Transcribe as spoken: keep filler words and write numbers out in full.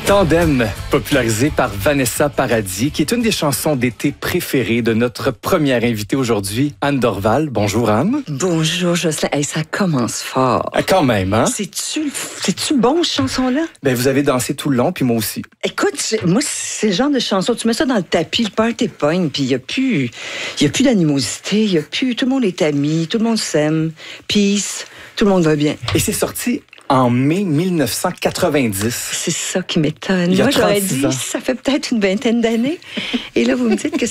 Tandem, popularisé par Vanessa Paradis, qui est une des chansons d'été préférées de notre première invitée aujourd'hui, Anne Dorval. Bonjour, Anne. Bonjour, Jocelyn. Hey, ça commence fort. Ah, quand même, hein? C'est-tu, c'est-tu bon, cette chanson-là? Ben, vous avez dansé tout le long, puis moi aussi. Écoute, moi, c'est le genre de chanson, tu mets ça dans le tapis, le party pogne, puis il n'y a plus, il y a plus d'animosité, il y a plus, tout le monde est ami, tout le monde s'aime, peace, tout le monde va bien. Et c'est sorti en mai mille neuf cent quatre-vingt-dix. C'est ça qui m'étonne. Il y a Moi, j'aurais dit, trente-six ans. ça fait peut-être une vingtaine d'années. Et là, vous me dites que